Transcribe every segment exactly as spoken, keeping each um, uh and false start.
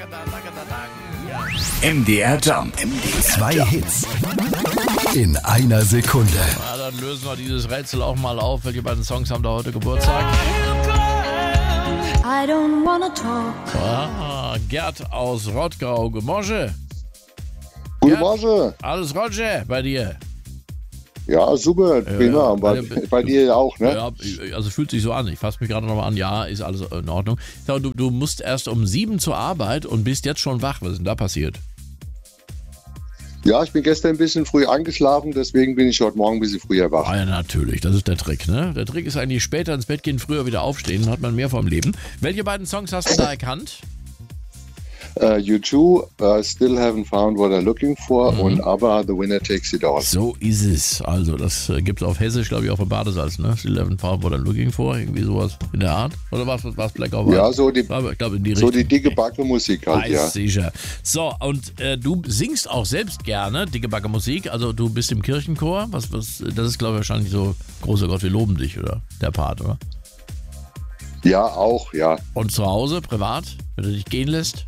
M D R Jump. Zwei Hits in einer Sekunde. Na, dann lösen wir dieses Rätsel auch mal auf. Welche beiden Songs haben da heute Geburtstag? I don't wanna talk. Ah, Gerd aus Rottgau. Guten Morgen. Guten Morgen. Alles Roger bei dir? Ja, super, prima. ja, bei, ja, bei dir auch, ne? Ja, also fühlt sich so an. Ich fasse mich gerade nochmal an. Ja, ist alles in Ordnung. Du, du musst erst um sieben zur Arbeit und bist jetzt schon wach. Was ist denn da passiert? Ja, ich bin gestern ein bisschen früh eingeschlafen, deswegen bin ich heute Morgen ein bisschen früher wach. Ah, ja, natürlich. Das ist der Trick, ne? Der Trick ist eigentlich später ins Bett gehen, früher wieder aufstehen. Dann hat man mehr vom Leben. Welche beiden Songs hast du da erkannt? Uh, U two, uh, Still Haven't Found What I'm Looking For, mhm. und ABBA, The Winner Takes It All. So ist es. Also, das äh, gibt es auf Hessisch, glaube ich, auch von Badesalz, ne? Still Haven't Found What I'm Looking For, irgendwie sowas in der Art. Oder was was Black over? Ja, so die, ich glaube, ich glaube in die so Richtung. die dicke Backe-Musik halt, Weiß ja. Sicher. So, und äh, du singst auch selbst gerne dicke Backe Musik, also du bist im Kirchenchor. Was, was, das ist, glaube ich, wahrscheinlich so, großer Gott, wir loben dich, oder? Der Part, oder? Ja, auch, ja. Und zu Hause, privat, wenn du dich gehen lässt?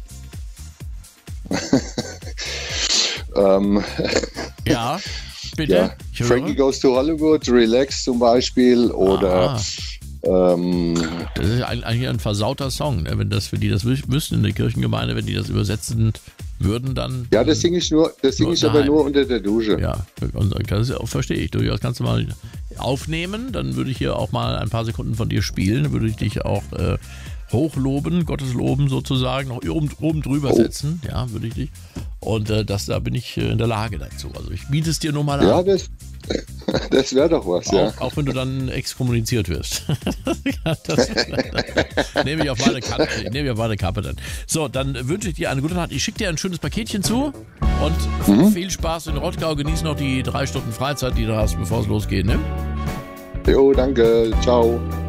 ähm, ja, bitte. Ja. Frankie Goes to Hollywood, Relax zum Beispiel, oder ähm, das ist eigentlich ein versauter Song, ne? Wenn das für die das wüssten in der Kirchengemeinde, wenn die das übersetzen würden, dann. Ja, das singe ich nur, das singe ich aber nur unter der Dusche. Ja, und das verstehe ich. Das kannst du mal aufnehmen, dann würde ich hier auch mal ein paar Sekunden von dir spielen, dann würde ich dich auch äh, hochloben, Gottes loben sozusagen, noch oben, oben drüber oh. setzen, ja, würde ich dich. Und äh, das, da bin ich äh, in der Lage dazu. Also ich biete es dir nur mal an. Ja, das, das wäre doch was, auch, ja. Auch wenn du dann exkommuniziert wirst. ja, das, das nehme ich auf meine Kappe, nehme ich auf meine Kappe dann. So, dann wünsche ich dir eine gute Nacht. Ich schicke dir ein schönes Paketchen zu und mhm. viel Spaß in Rottgau. Genieß noch die drei Stunden Freizeit, die du hast, bevor es losgeht, ne? Jo, danke. Ciao.